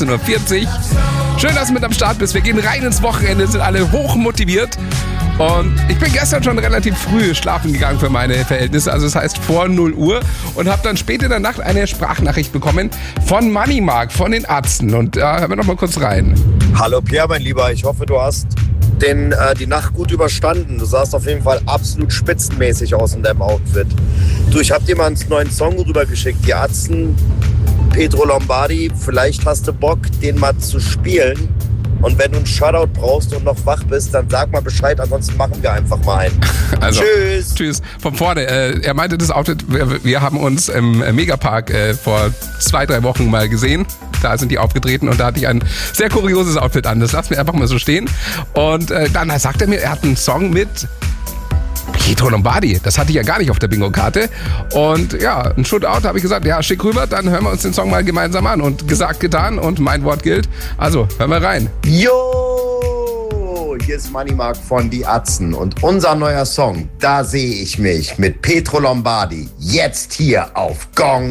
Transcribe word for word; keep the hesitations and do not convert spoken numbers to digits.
achtzehn Uhr vierzig. Schön, dass du mit am Start bist. Wir gehen rein ins Wochenende, sind alle hoch motiviert. Und ich bin gestern schon relativ früh schlafen gegangen für meine Verhältnisse, also das heißt vor null Uhr, und habe dann spät in der Nacht eine Sprachnachricht bekommen von Money Mark, von den Ärzten. Und da äh, hören wir noch mal kurz rein. Hallo Pierre, mein Lieber, ich hoffe, du hast den, äh, die Nacht gut überstanden. Du sahst auf jeden Fall absolut spitzenmäßig aus in deinem Outfit. Du, ich hab dir mal einen neuen Song rübergeschickt, die Ärzten, Pietro Lombardi. Vielleicht hast du Bock, den mal zu spielen. Und wenn du einen Shoutout brauchst und noch wach bist, dann sag mal Bescheid, ansonsten machen wir einfach mal einen. Also, tschüss. Tschüss. Von vorne. Äh, er meinte das Outfit, wir, wir haben uns im Megapark äh, vor zwei, drei Wochen mal gesehen. Da sind die aufgetreten und da hatte ich ein sehr kurioses Outfit an. Das lassen wir einfach mal so stehen. Und äh, dann sagt er mir, er hat einen Song mit Pietro Lombardi. Das hatte ich ja gar nicht auf der Bingo-Karte. Und ja, ein Shootout, habe ich gesagt, ja, schick rüber, dann hören wir uns den Song mal gemeinsam an. Und gesagt, getan, und mein Wort gilt. Also, hören wir rein. Jo, hier ist Money Mark von Die Atzen und unser neuer Song, Da sehe ich mich, mit Pietro Lombardi, jetzt hier auf Gong